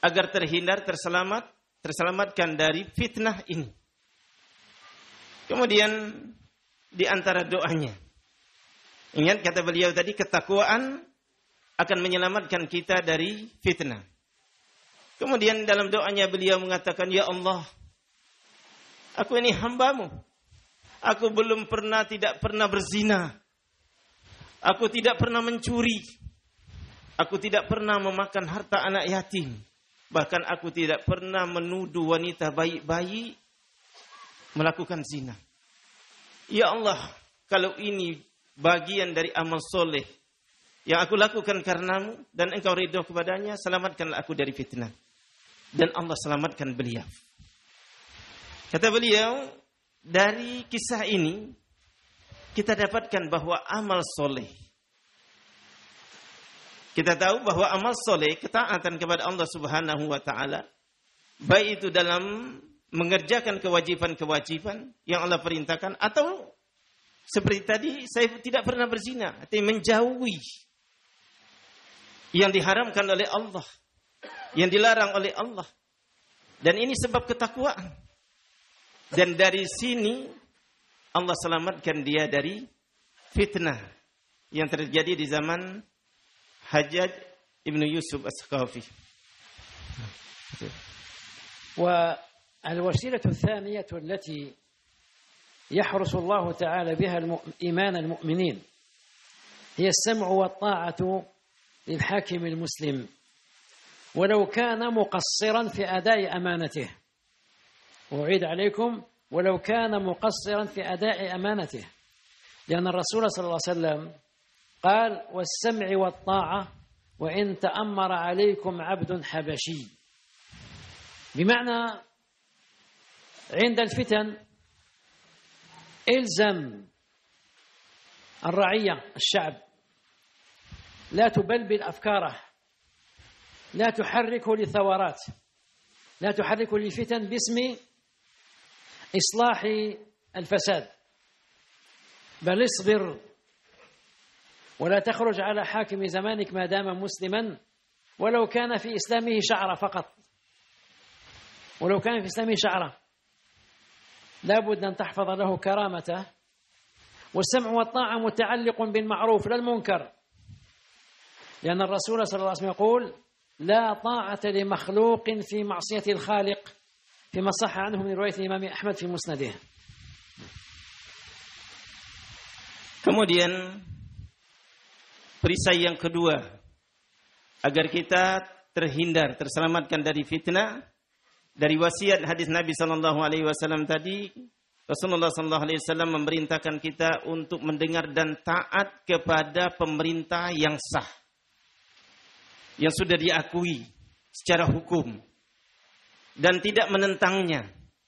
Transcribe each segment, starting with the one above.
agar terselamatkan dari fitnah ini. Kemudian di antara doanya, ingat kata beliau tadi, ketakwaan akan menyelamatkan kita dari fitnah. Kemudian dalam doanya beliau mengatakan, ya Allah, aku ini hamba-Mu. Aku tidak pernah berzina. Aku tidak pernah mencuri. Aku tidak pernah memakan harta anak yatim. Bahkan aku tidak pernah menuduh wanita baik-baik melakukan zina. Ya Allah, kalau ini bagian dari amal soleh yang aku lakukan karenamu dan engkau ridho kepadanya, selamatkanlah aku dari fitnah. Dan Allah selamatkan beliau. Kata beliau, dari kisah ini kita dapatkan bahwa amal soleh, kita tahu bahwa amal soleh, ketaatan kepada Allah Subhanahu wa ta'ala, baik itu dalam mengerjakan kewajiban-kewajiban yang Allah perintahkan, atau seperti tadi, saya tidak pernah berzina, artinya menjauhi yang diharamkan oleh Allah, yang dilarang oleh Allah. Dan ini sebab ketakwaan. Dan dari sini Allah selamatkan dia dari fitnah yang terjadi di zaman Hajjaj ibn Yusuf as-Saqafi. والوسيلة الثانية التي يحرص الله تعالى بها إيمان المؤمنين هي السمع والطاعة للحاكم المسلم ولو كان مقصرا في أداء أمانته. أعيد عليكم، ولو كان مقصرا في أداء أمانته، لأن الرسول صلى الله عليه وسلم قال والسمع والطاعة وإن تأمر عليكم عبد حبشي، بمعنى عند الفتن إلزم الرعية الشعب، لا تبلبل أفكاره، لا تحركه للثورات، لا تحركه للفتن باسم إصلاح الفساد، بل اصبر ولا تخرج على حاكم زمانك ما دام مسلما ولو كان في إسلامه شعرة فقط، ولو كان في إسلامه شعرة، لا بد أن تحفظ له كرامته. والسمع والطاعة متعلق بالمعروف لا المنكر، لأن الرسول صلى الله عليه وسلم يقول لا طاعة لمخلوق في معصية الخالق، فيما صح عنه من رواية الإمام أحمد في مسنده. Kemudian perisai yang kedua, agar kita terselamatkan dari fitnah, dari wasiat hadis Nabi SAW tadi, Rasulullah SAW memerintahkan kita untuk mendengar dan taat kepada pemerintah yang sah, yang sudah diakui secara hukum, dan tidak menentangnya.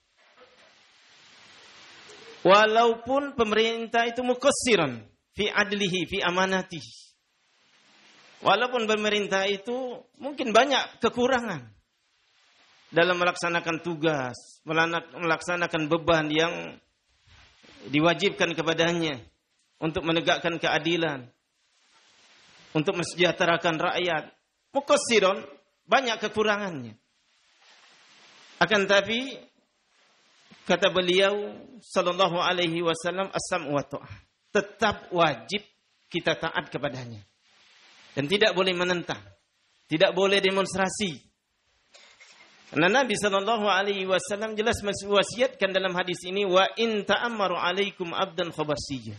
Walaupun pemerintah itu muqassiran fi adlihi fi amanatihi. Walaupun pemerintah itu mungkin banyak kekurangan dalam melaksanakan tugas, melaksanakan beban yang diwajibkan kepadanya untuk menegakkan keadilan, untuk mensejahterakan rakyat. Muqassiran, banyak kekurangannya. Akan tapi kata beliau sallallahu alaihi wasallam, as-sam'u wa ta'ah, tetap wajib kita taat kepadanya dan tidak boleh menentang, tidak boleh demonstrasi. Karena Nabi sallallahu alaihi wasallam jelas mewasiatkan dalam hadis ini, wa in ta'ammaru alaikum abdan khabasiyya,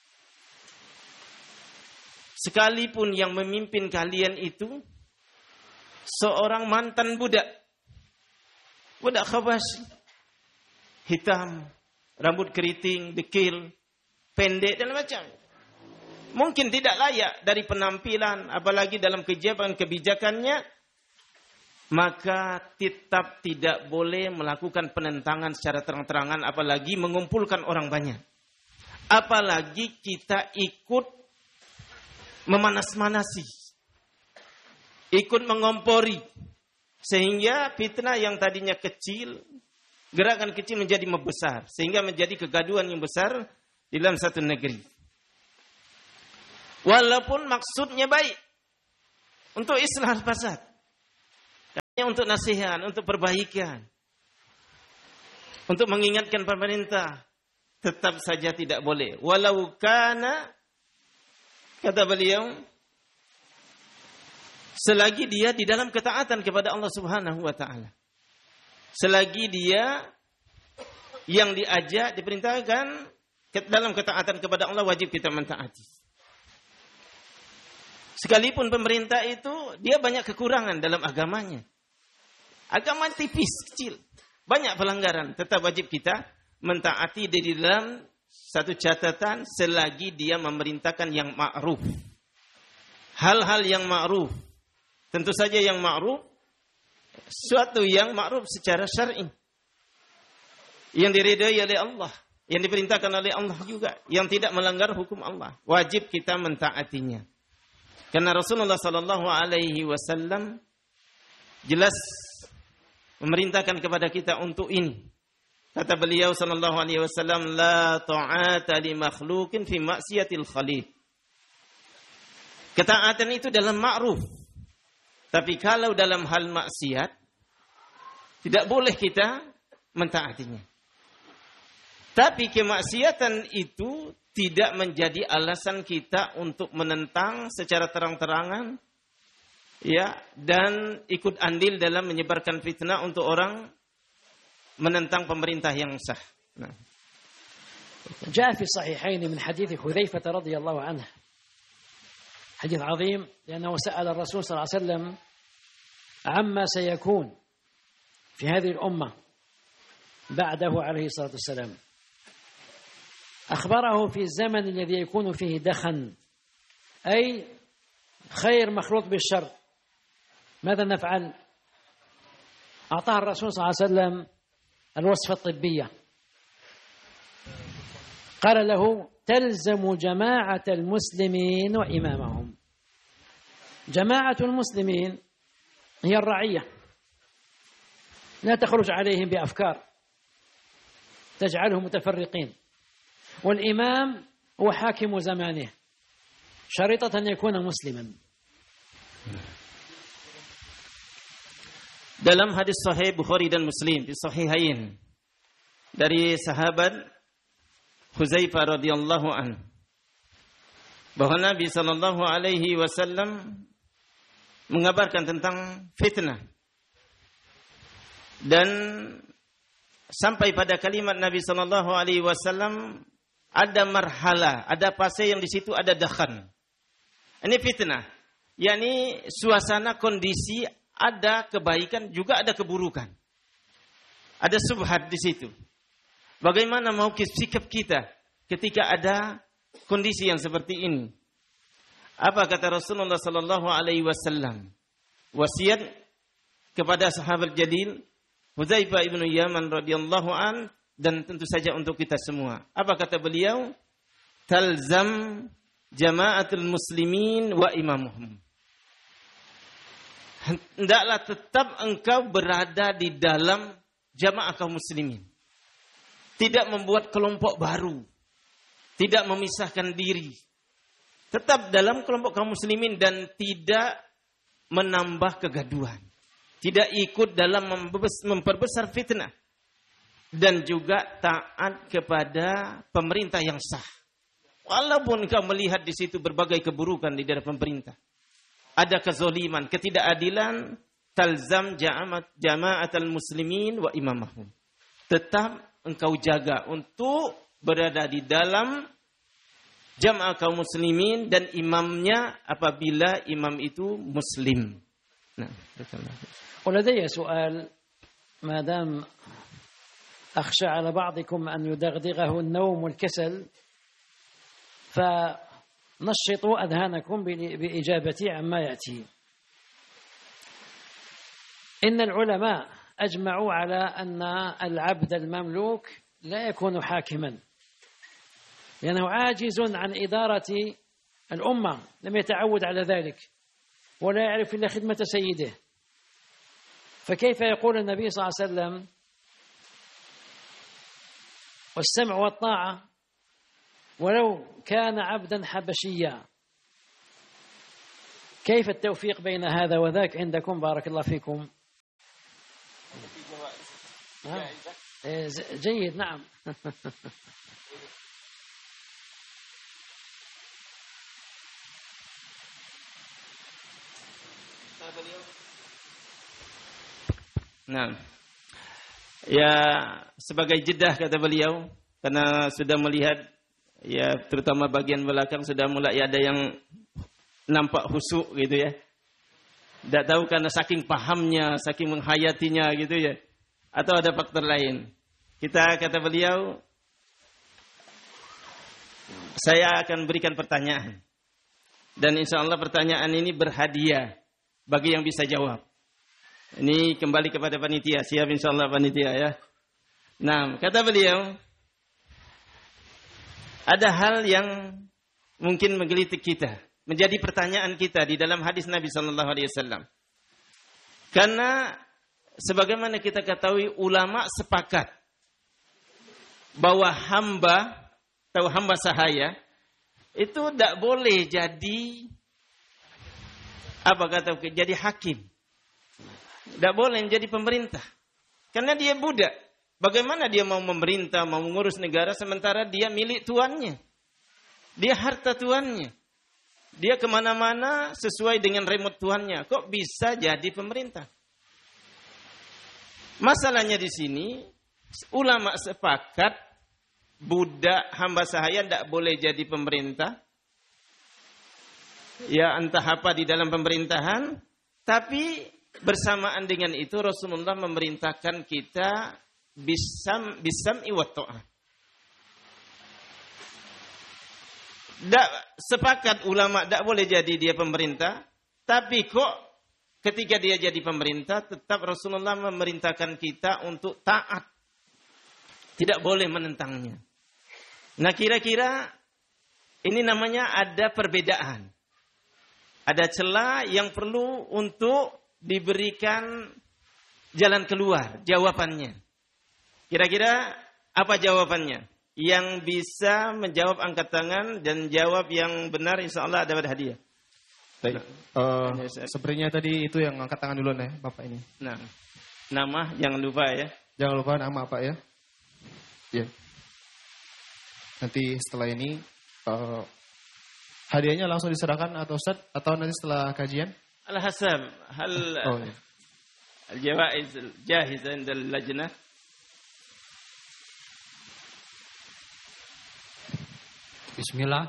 sekalipun yang memimpin kalian itu seorang mantan budak khabasyi, hitam, rambut keriting, dekil, pendek dan macam. Mungkin tidak layak dari penampilan, apalagi dalam kebijakannya, maka tetap tidak boleh melakukan penentangan secara terang-terangan, apalagi mengumpulkan orang banyak. Apalagi kita ikut memanas-manasi, ikut mengompori, sehingga fitnah yang tadinya kecil, gerakan kecil menjadi membesar, sehingga menjadi kegaduhan yang besar di dalam satu negeri. Walaupun maksudnya baik untuk islah fasad, untuk nasihat, untuk perbaikan, untuk mengingatkan pemerintah, tetap saja tidak boleh. Walau kana, kata beliau, selagi dia di dalam ketaatan kepada Allah Subhanahu wa taala. Selagi dia yang diajak, diperintahkan dalam ketaatan kepada Allah, wajib kita mentaati. Sekalipun pemerintah itu dia banyak kekurangan dalam agamanya. Agama tipis, kecil, banyak pelanggaran, tetap wajib kita mentaati di dalam satu catatan, selagi dia memerintahkan yang ma'ruf. Hal-hal yang ma'ruf. Tentu saja yang ma'ruf, suatu yang ma'ruf secara syar'i. Yang diridhai oleh Allah, yang diperintahkan oleh Allah juga, yang tidak melanggar hukum Allah. Wajib kita mentaatinya. Karena Rasulullah sallallahu alaihi wasallam jelas memerintahkan kepada kita untuk ini. Kata beliau sallallahu alaihi wasallam, la ta'ata li makhluqin fi ma'siyatil khaliq. Ketaatan itu dalam ma'ruf. Tapi kalau dalam hal maksiat, tidak boleh kita mentaatinya. Tapi kemaksiatan itu tidak menjadi alasan kita untuk menentang secara terang-terangan, ya, dan ikut andil dalam menyebarkan fitnah untuk orang menentang pemerintah yang sah. Nah. جاء في الصحيحين من حديث حذيفة رضي الله عنه حديث عظيم لأنه سأل الرسول صلى الله عليه وسلم عما سيكون في هذه الأمة بعده عليه الصلاة والسلام. أخبره في الزمن الذي يكون فيه دخن، أي خير مخلوط بالشر. ماذا نفعل؟ أعطاه الرسول صلى الله عليه وسلم الوصفة الطبية. قال له تلزم جماعة المسلمين وإمامهم. جماعة المسلمين هي الرعية، لا تخرج عليهم بأفكار تجعلهم متفرقين. والإمام هو حاكم زمانه، شريطة أن يكون مسلما. Dalam hadis sahih Bukhari dan Muslim di Sahihain dari sahabat Huzaifah radhiyallahu an, bahwa Nabi sallallahu alaihi wasallam mengabarkan tentang fitnah, dan sampai pada kalimat Nabi sallallahu alaihi wasallam, ada marhala, ada fase yang di situ ada dakhan. Ini fitnah, yakni suasana kondisi ada kebaikan juga ada keburukan. Ada subhat di situ. Bagaimana mau sikap kita ketika ada kondisi yang seperti ini? Apa kata Rasulullah sallallahu alaihi wasallam? Wasiat kepada sahabat jalil Hudzaifah ibnu Yaman radhiyallahu an, dan tentu saja untuk kita semua. Apa kata beliau? Talzam jama'atul muslimin wa imamuhum. Hendaklah tetap engkau berada di dalam jamaah kaum muslimin. Tidak membuat kelompok baru. Tidak memisahkan diri. Tetap dalam kelompok kaum muslimin dan tidak menambah kegaduhan. Tidak ikut dalam memperbesar fitnah. Dan juga taat kepada pemerintah yang sah. Walaupun engkau melihat di situ berbagai keburukan di dalam pemerintah. Ada kezoliman, ketidakadilan, talzam jama'atul muslimin wa imamahum. Tetap engkau jaga untuk berada di dalam jamaah kaum muslimin dan imamnya apabila imam itu muslim. Nah, ولدي سؤال ما دام أخشى على بعضكم أن يدغدغه النوم والكسل فنشطوا أذهانكم بإجابتي عما يأتي. إن العلماء أجمعوا على أن العبد المملوك لا يكون حاكما لأنه عاجز عن إدارة الأمة، لم يتعود على ذلك ولا يعرف إلا خدمة سيده. فكيف يقول النبي صلى الله عليه وسلم والسمع والطاعة ولو كان عبدا حبشيا؟ كيف التوفيق بين هذا وذاك عندكم؟ بارك الله فيكم. جيد نعم. Nah, ya sebagai jedah kata beliau, karena sudah melihat ya terutama bagian belakang sudah mulai ada yang nampak husuk gitu ya. Tidak tahu karena saking pahamnya, saking menghayatinya gitu ya, atau ada faktor lain. Kita kata beliau, saya akan berikan pertanyaan, dan insya Allah pertanyaan ini berhadiah bagi yang bisa jawab. Ini kembali kepada panitia, siap insya Allah panitia ya. Nah, kata beliau, ada hal yang mungkin menggelitik kita, menjadi pertanyaan kita di dalam hadis Nabi sallallahu alaihi wasallam. Karena sebagaimana kita ketahui ulama sepakat bahwa hamba, tahu hamba sahaya itu tidak boleh jadi apa kata jadi hakim. Tidak boleh menjadi pemerintah. Karena dia budak. Bagaimana dia mau memerintah, mau mengurus negara sementara dia milik tuannya. Dia harta tuannya. Dia kemana-mana sesuai dengan remote tuannya. Kok bisa jadi pemerintah? Masalahnya di sini, ulama sepakat budak hamba sahaya tidak boleh jadi pemerintah. Ya entah apa di dalam pemerintahan. Tapi bersamaan dengan itu Rasulullah memerintahkan kita bisam'i wa ta'ah. Sepakat ulama tidak boleh jadi dia pemerintah, tapi kok ketika dia jadi pemerintah tetap Rasulullah memerintahkan kita untuk taat. Tidak boleh menentangnya. Nah, kira-kira ini namanya ada perbedaan. Ada celah yang perlu untuk diberikan jalan keluar, jawabannya. Kira-kira apa jawabannya? Yang bisa menjawab angkat tangan dan jawab yang benar insya Allah dapat hadiah. Baik. Sebenarnya tadi itu yang angkat tangan duluan ya, Bapak ini. Nah, nama jangan lupa ya. Jangan lupa nama Pak ya. Ya. Nanti setelah ini hadiahnya langsung diserahkan atau Ustaz atau nanti setelah kajian? Al-hasab hal al-jawaiz jahizah inda al-lajnah. Bismillah.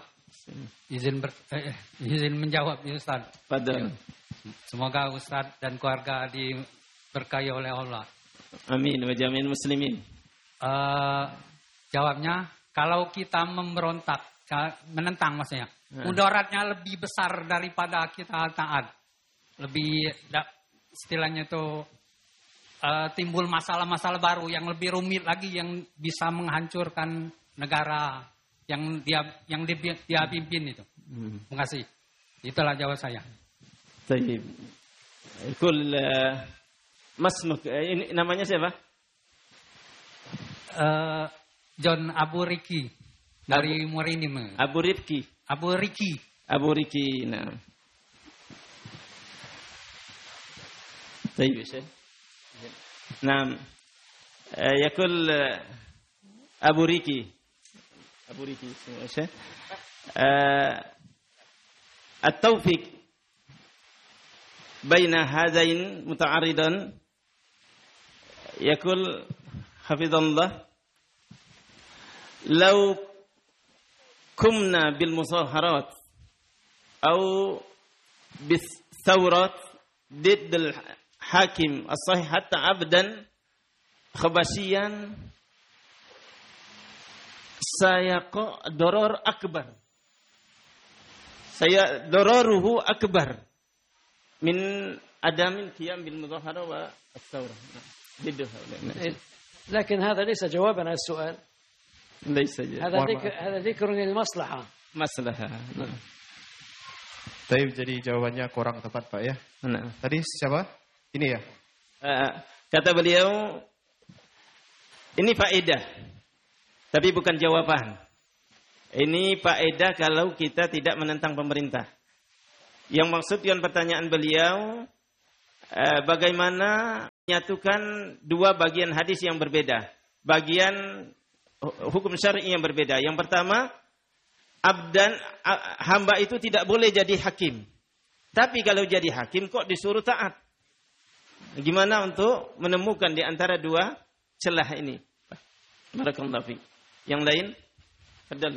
Izin menjawab ya Ustaz. Fadhal. Semoga Ustaz dan keluarga diberkahi oleh Allah. Amin wa jami'il muslimin. Jawabnya, kalau kita memberontak, menentang maksudnya, mudaratnya lebih besar daripada kita taat. Lebih istilahnya itu timbul masalah-masalah baru yang lebih rumit lagi yang bisa menghancurkan negara yang dia pimpin itu. Terima kasih. Itulah jawab saya. Baik. Kul masmuk ini namanya siapa? John Abu Riki dari Murinim. Abu Rifki. Abu Riki. Abu Riki. Nah. طيب يا شيخ نعم يقول أبو ريكي يا شيخ التوفيق بين هذين متعارضا يقول حفظ الله لو قمنا بالمظاهرات أو بالثورات ضد hakim as-sahih hatta abdan khabasyian sayaqa doror akbar. Saya dororuhu akbar min adamin qiyam bil mudahara wa as-sawra. لكن هذا ليس جوابا على السؤال. ليس هذا ذكر للمصلحة. Maslahah. Tapi jadi jawabannya kurang tepat Pak ya. Nah. Tadi siapa? Ini ya. Kata beliau, ini faedah, tapi bukan jawaban. Ini faedah kalau kita tidak menentang pemerintah. Yang maksud dengan pertanyaan beliau, bagaimana menyatukan dua bagian hadis yang berbeda, bagian hukum syar'i yang berbeda. Yang pertama, hamba itu tidak boleh jadi hakim. Tapi kalau jadi hakim kok disuruh taat? Gimana untuk menemukan di antara dua celah ini? Barakallahu fiik. Yang lain? Fadal.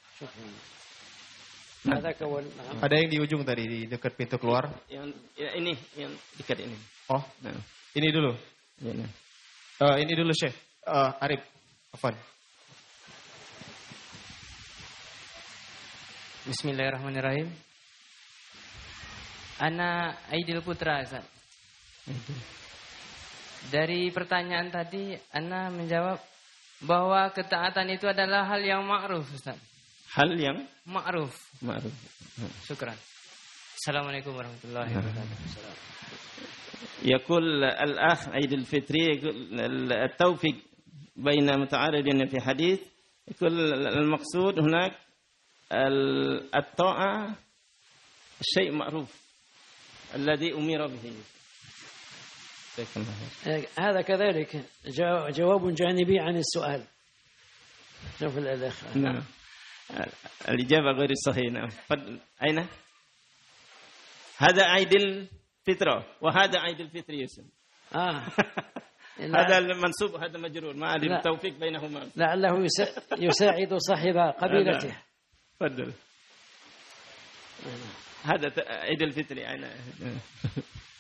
Ada yang di ujung tadi di dekat pintu keluar. Ini yang dekat ini. Oh, ini dulu. Ini dulu Syekh Arif. Afwan. Bismillahirrahmanirrahim. Ana Aidil Putra, Ustaz. Dari pertanyaan tadi, Ana menjawab bahwa ketaatan itu adalah hal yang ma'ruf, Ustaz. Hal yang ma'ruf. Ma'ruf. Syukran. Assalamualaikum warahmatullahi wabarakatuh. يقول الأخ عيد الفطري يقول التوفيق بين متعارضين في حديث، يقول المقصود هناك الطاعة الشيء معروف الذي أمر به. هذا كذلك جواب جانبي عن السؤال. شوف الأخ. نعم. الإجابة غير صحيحة. نعم. أين؟ هذا عيد الفطرة وهذا عيد الفطر يوسف. هذا المنصوب وهذا مجرور، ما أدري التوفيق بينهما. لعله يساعد صاحب قبيلته. تفضل. هذا عيد الفطر أين؟